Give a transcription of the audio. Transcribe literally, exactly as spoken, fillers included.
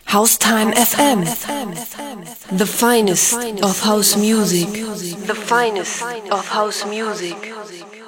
Haustime F M, the finest of house music, the finest of house music.